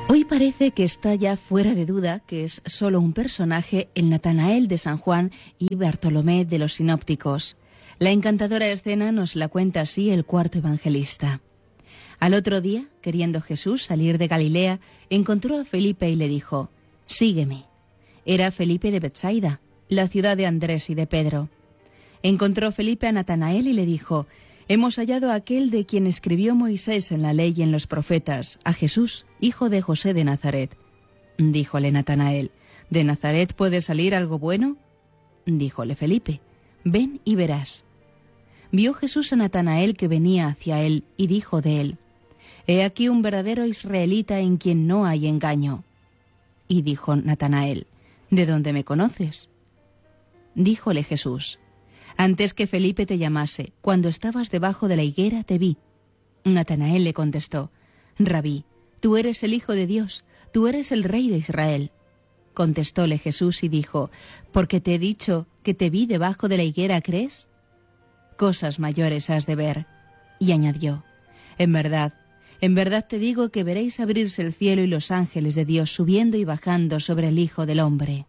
Hoy parece que está ya fuera de duda que es solo un personaje el Natanael de San Juan y Bartolomé de los sinópticos. La encantadora escena nos la cuenta así el cuarto evangelista. Al otro día, queriendo Jesús salir de Galilea, encontró a Felipe y le dijo: «Sígueme». Era Felipe de Betsaida, la ciudad de Andrés y de Pedro. Encontró Felipe a Natanael y le dijo: «Hemos hallado a aquel de quien escribió Moisés en la ley y en los profetas, a Jesús, hijo de José de Nazaret». Díjole Natanael: «¿De Nazaret puede salir algo bueno?». Díjole Felipe: «Ven y verás». Vio Jesús a Natanael que venía hacia él y dijo de él: «He aquí un verdadero israelita en quien no hay engaño». Y dijo Natanael: «¿De dónde me conoces?». Díjole Jesús: «Antes que Felipe te llamase, cuando estabas debajo de la higuera, te vi». Natanael le contestó: «Rabí, tú eres el Hijo de Dios, tú eres el Rey de Israel». Contestóle Jesús y dijo: «Porque te he dicho que te vi debajo de la higuera, ¿crees? Cosas mayores has de ver». Y añadió: en verdad te digo que veréis abrirse el cielo y los ángeles de Dios subiendo y bajando sobre el Hijo del Hombre».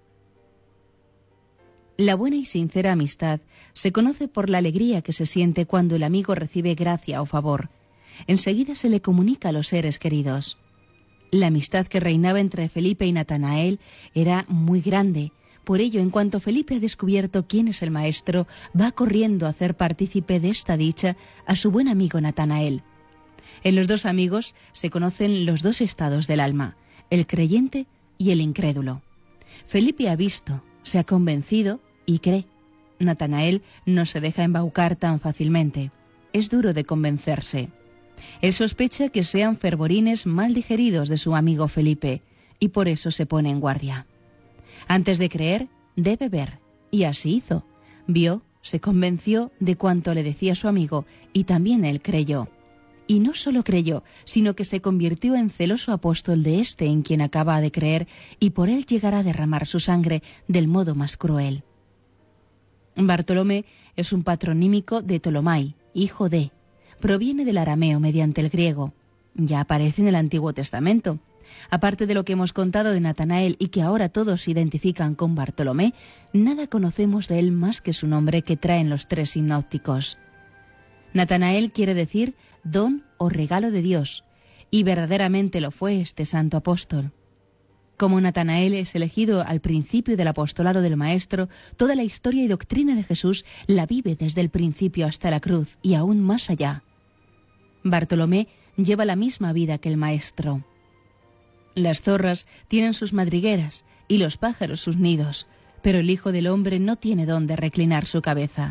La buena y sincera amistad se conoce por la alegría que se siente cuando el amigo recibe gracia o favor. Enseguida se le comunica a los seres queridos. La amistad que reinaba entre Felipe y Natanael era muy grande. Por ello, en cuanto Felipe ha descubierto quién es el Maestro, va corriendo a hacer partícipe de esta dicha a su buen amigo Natanael. En los dos amigos se conocen los dos estados del alma, el creyente y el incrédulo. Felipe ha visto, se ha convencido y cree. Natanael no se deja embaucar tan fácilmente. Es duro de convencerse. Él sospecha que sean fervorines mal digeridos de su amigo Felipe y por eso se pone en guardia. Antes de creer, debe ver, y así hizo. Vio, se convenció de cuanto le decía su amigo y también él creyó. Y no solo creyó, sino que se convirtió en celoso apóstol de este en quien acaba de creer y por él llegará a derramar su sangre del modo más cruel. Bartolomé es un patronímico de Tolomai, hijo de. Proviene del arameo mediante el griego. Ya aparece en el Antiguo Testamento. Aparte de lo que hemos contado de Natanael y que ahora todos se identifican con Bartolomé, nada conocemos de él más que su nombre que traen los tres sinópticos. Natanael quiere decir don o regalo de Dios, y verdaderamente lo fue este santo apóstol. Como Natanael es elegido al principio del apostolado del Maestro, toda la historia y doctrina de Jesús la vive desde el principio hasta la cruz y aún más allá. Bartolomé lleva la misma vida que el Maestro. Las zorras tienen sus madrigueras y los pájaros sus nidos, pero el Hijo del Hombre no tiene dónde reclinar su cabeza.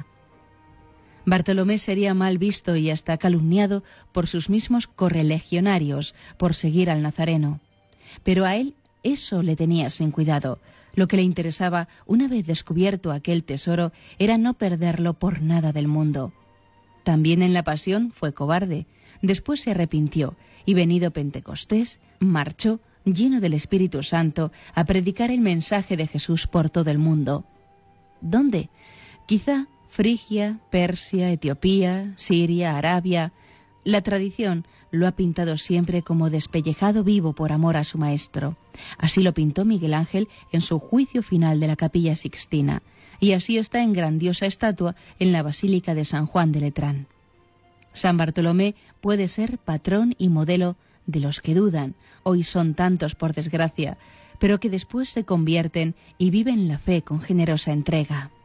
Bartolomé sería mal visto y hasta calumniado por sus mismos correligionarios por seguir al Nazareno. Pero a él eso le tenía sin cuidado. Lo que le interesaba, una vez descubierto aquel tesoro, era no perderlo por nada del mundo. También en la pasión fue cobarde. Después se arrepintió y, venido Pentecostés, marchó, lleno del Espíritu Santo, a predicar el mensaje de Jesús por todo el mundo. ¿Dónde? Quizá Frigia, Persia, Etiopía, Siria, Arabia. La tradición lo ha pintado siempre como despellejado vivo por amor a su maestro. Así lo pintó Miguel Ángel en su juicio final de la Capilla Sixtina, y así está en grandiosa estatua en la Basílica de San Juan de Letrán. San Bartolomé puede ser patrón y modelo de los que dudan, hoy son tantos por desgracia, pero que después se convierten y viven la fe con generosa entrega.